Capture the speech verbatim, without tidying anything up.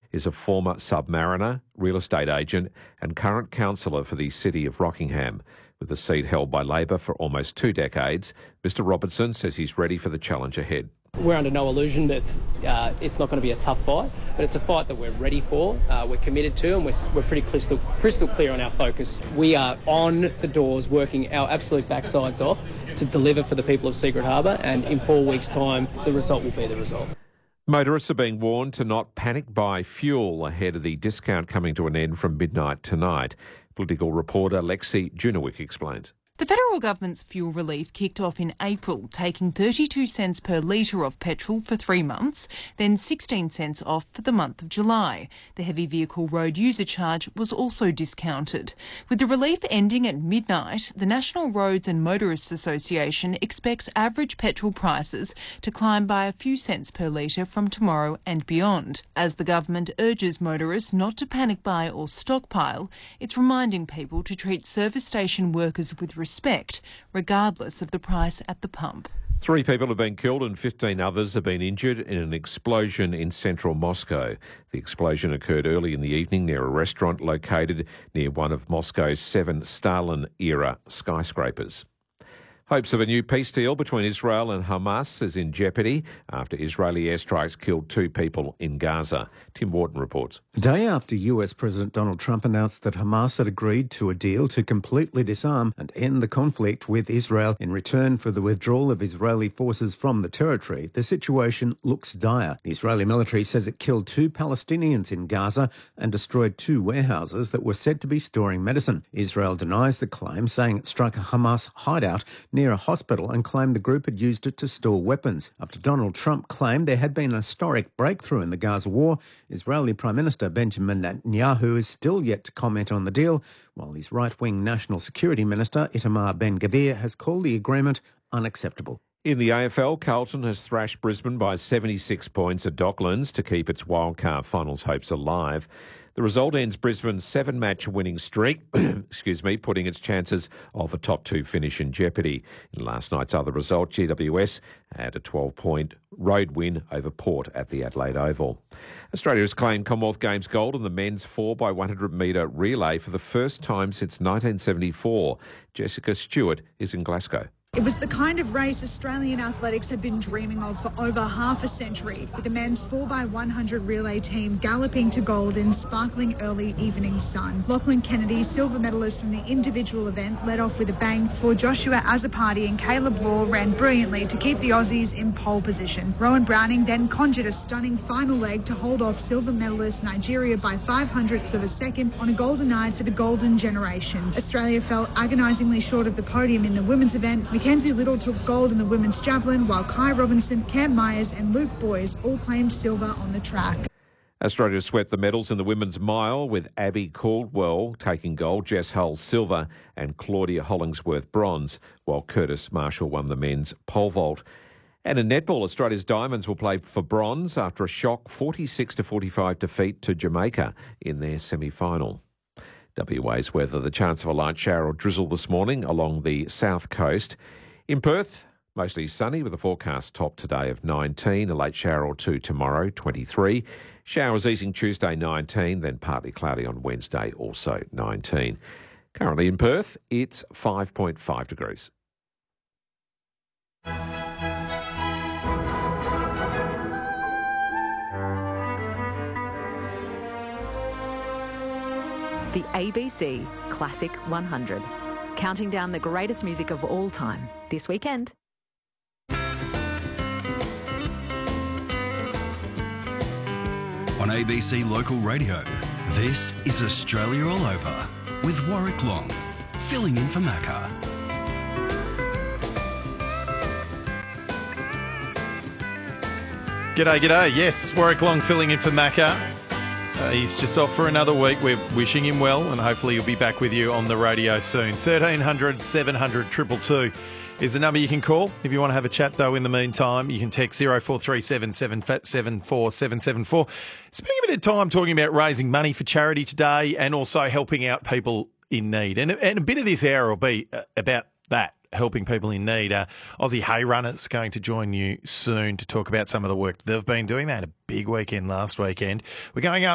is a former submariner, real estate agent and current councillor for the City of Rockingham. With the seat held by Labor for almost two decades, Mr Robertson says he's ready for the challenge ahead. We're under no illusion that uh, it's not going to be a tough fight, but it's a fight that we're ready for, uh, we're committed to, and we're, we're pretty crystal, crystal clear on our focus. We are on the doors working our absolute backsides off to deliver for the people of Secret Harbour, and in four weeks' time, the result will be the result. Motorists are being warned to not panic buy fuel ahead of the discount coming to an end from midnight tonight. Political reporter Lexi Junowick explains. The federal government's fuel relief kicked off in April, taking thirty-two cents per litre off petrol for three months, then sixteen cents off for the month of July. The heavy vehicle road user charge was also discounted. With the relief ending at midnight, the National Roads and Motorists Association expects average petrol prices to climb by a few cents per litre from tomorrow and beyond. As the government urges motorists not to panic buy or stockpile, it's reminding people to treat service station workers with respect. respect, regardless of the price at the pump. Three people have been killed and fifteen others have been injured in an explosion in central Moscow. The explosion occurred early in the evening near a restaurant located near one of Moscow's seven Stalin-era skyscrapers. Hopes of a new peace deal between Israel and Hamas is in jeopardy after Israeli airstrikes killed two people in Gaza. Tim Wharton reports. A day after U S President Donald Trump announced that Hamas had agreed to a deal to completely disarm and end the conflict with Israel in return for the withdrawal of Israeli forces from the territory, the situation looks dire. The Israeli military says it killed two Palestinians in Gaza and destroyed two warehouses that were said to be storing medicine. Israel denies the claim, saying it struck a Hamas hideout near a hospital and claimed the group had used it to store weapons. After Donald Trump claimed there had been an historic breakthrough in the Gaza war, Israeli Prime Minister Benjamin Netanyahu is still yet to comment on the deal, while his right-wing National Security Minister Itamar Ben-Gvir has called the agreement unacceptable. In the A F L, Carlton has thrashed Brisbane by seventy-six points at Docklands to keep its wildcard finals hopes alive. The result ends Brisbane's seven-match winning streak, excuse me, putting its chances of a top two finish in jeopardy. In last night's other result, G W S had a twelve-point road win over Port at the Adelaide Oval. Australia has claimed Commonwealth Games gold in the men's four by one hundred metre relay for the first time since nineteen seventy-four. Jessica Stewart is in Glasgow. It was the kind of race Australian athletics had been dreaming of for over half a century, with the men's four by one hundred relay team galloping to gold in sparkling early evening sun. Lachlan Kennedy, silver medalist from the individual event, led off with a bang before Joshua Azzopardi and Caleb Law ran brilliantly to keep the Aussies in pole position. Rowan Browning then conjured a stunning final leg to hold off silver medalist Nigeria by five hundredths of a second on a golden night for the golden generation. Australia fell agonisingly short of the podium in the women's event. Mackenzie Little took gold in the women's javelin, while Kai Robinson, Cam Myers and Luke Boyes all claimed silver on the track. Australia swept the medals in the women's mile, with Abby Caldwell taking gold, Jess Hull silver and Claudia Hollingsworth bronze, while Curtis Marshall won the men's pole vault. And in netball, Australia's Diamonds will play for bronze after a shock forty-six to forty-five defeat to Jamaica in their semi-final. W A's weather, the chance of a light shower or drizzle this morning along the south coast. In Perth, mostly sunny with a forecast top today of nineteen, a late shower or two tomorrow, twenty-three. Showers easing Tuesday, nineteen, then partly cloudy on Wednesday, also nineteen. Currently in Perth, it's five point five degrees. The A B C Classic one hundred, counting down the greatest music of all time this weekend. On A B C Local Radio, this is Australia All Over with Warwick Long, filling in for Macca. G'day, g'day. Yes, Warwick Long filling in for Macca. Uh, he's just off for another week. We're wishing him well, and hopefully he'll be back with you on the radio soon. thirteen hundred, seven hundred, two two two is the number you can call. If you want to have a chat, though, in the meantime, you can text zero four three seven, seven seven four, seven seven four. Spending a bit of time talking about raising money for charity today and also helping out people in need. And, and a bit of this hour will be uh, about that, helping people in need. Uh, Aussie Hay Runners going to join you soon to talk about some of the work they've been doing. They had a big weekend last weekend. We're going up